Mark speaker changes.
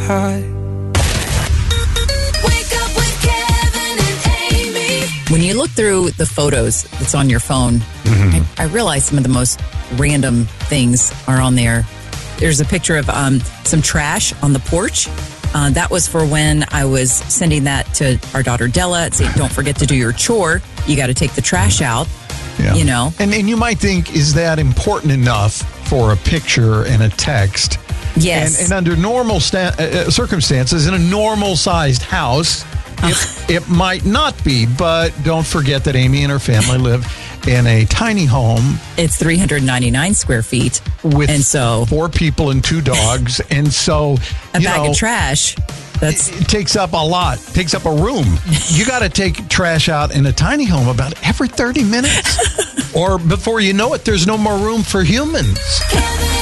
Speaker 1: high.
Speaker 2: Wake up with Kevin and Amy.
Speaker 3: When you look through the photos that's on your phone, I realize some of the most random things are on there. There's a picture of some trash on the porch. That was for when I was sending that to our daughter Della. It said, don't forget to do your chore. You got to take the trash out, you know.
Speaker 4: And you might think, is that important enough for a picture and a text?
Speaker 3: Yes.
Speaker 4: And under normal circumstances, in a normal-sized house, it might not be. But don't forget that Amy and her family live in a tiny home.
Speaker 3: It's 399 square feet.
Speaker 4: With
Speaker 3: and so
Speaker 4: 4 people and 2 dogs. And so,
Speaker 3: a bag of trash.
Speaker 4: It takes up a lot. Takes up a room. You got to take trash out in a tiny home about every 30 minutes. Or before you know it, there's no more room for humans.
Speaker 2: Kevin